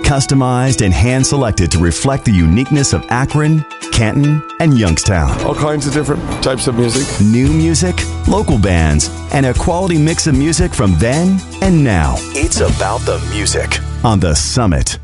Customized and hand-selected to reflect the uniqueness of Akron, Canton, and Youngstown. All kinds of different types of music. New music, local bands, and a quality mix of music from then and now. It's about the music on The Summit.